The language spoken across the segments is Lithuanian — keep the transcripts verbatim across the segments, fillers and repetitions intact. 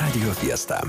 Radio Fiesta.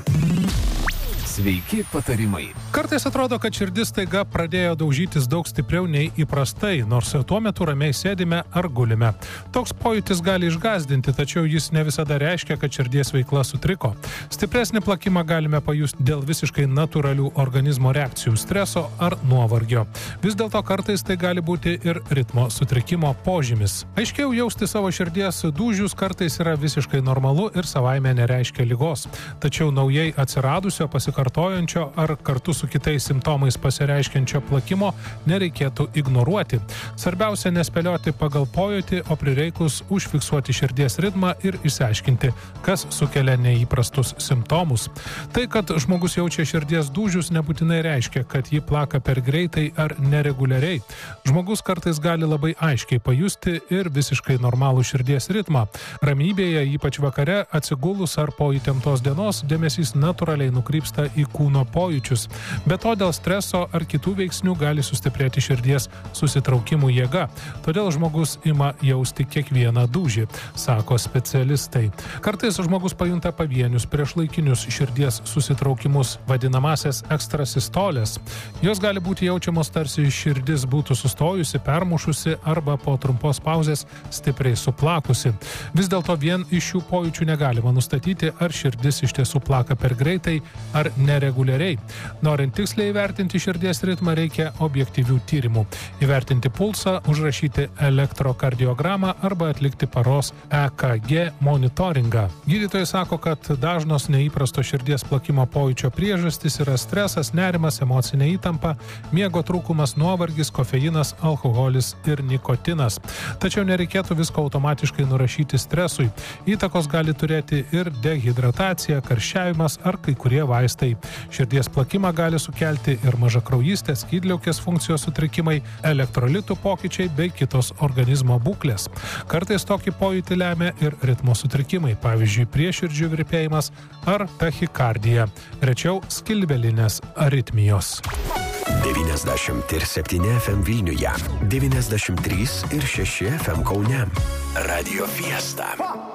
Sveiki patarimai. Kartais atrodo, kad širdis staiga pradėjo daužytis daug stipriau nei įprastai, nors tuo metu ramiai sėdime ar gulime. Toks pojūtis gali išgąsdinti, tačiau jis ne visada reiškia, kad širdies veikla sutriko. Stipresnį plakimą galime pajusti dėl visiškai natūralių organizmo reakcijų, streso ar nuovargio. Vis dėlto kartais tai gali būti ir ritmo sutrikimo požymis. Aiškiau jausti savo širdies dūžius kartais yra visiškai normalu ir savaime nereiškia ligos. Tačiau naujai atsiradusio pasikartojančio ar kartu su kitais simptomais pasireiškiančio plakimo nereikėtų ignoruoti. Svarbiausia nespėlioti pagal pojūtį, o prireikus užfiksuoti širdies ritmą ir išsiaiškinti, kas sukelia neįprastus simptomus. Tai, kad žmogus jaučia širdies dūžius, nebūtinai reiškia, kad ji plaka per greitai ar nereguliariai. Žmogus kartais gali labai aiškiai pajusti ir visiškai normalų širdies ritmą. Ramybėje, ypač vakare, atsigulus ar po įtemptos dienos, dėmesys natūraliai nukrypsta į kūno pojūčius. Be to, dėl streso ar kitų veiksnių gali sustiprėti širdies susitraukimų jėga. Todėl žmogus ima jausti kiekvieną dūžį, sako specialistai. Kartais žmogus pajunta pavienius priešlaikinius širdies susitraukimus, vadinamasias ekstrasistolės. Jos gali būti jaučiamos tarsi širdis būtų sustojusi, permušusi arba po trumpos pauzės stipriai suplakusi. Vis dėlto vien iš šių pojūčių negalima nustatyti, ar širdis iš tiesų plaka per greitai ar nereguliariai. Norint tiksliai įvertinti širdies ritmą, reikia objektyvių tyrimų. Įvertinti pulsą, užrašyti elektrokardiogramą arba atlikti paros E K G monitoringą. Gydytojai sako, kad dažnos neįprasto širdies plakimo pojūčio priežastys yra stresas, nerimas, emocinė įtampa, miego trūkumas, nuovargis, kofeinas, alkoholis ir nikotinas. Tačiau nereikėtų visko automatiškai nurašyti stresui. Įtakos gali turėti ir dehidratacija, karščiavimas ar kai kurie vaistai. Širdies plakimą gali sukelti ir mažakraujystės, skydliaukės funkcijos sutrikimai, elektrolitų pokyčiai bei kitos organizmo būklės. Kartais tokį pojūtį lemia ir ritmo sutrikimai, pavyzdžiui, prieširdžių virpėjimas ar tachikardija, rečiau skilvelinės aritmijos. devyniasdešimt septyni F M Vilniuje, devyniasdešimt trys ir šeši F M Kaune. Radio Fiesta.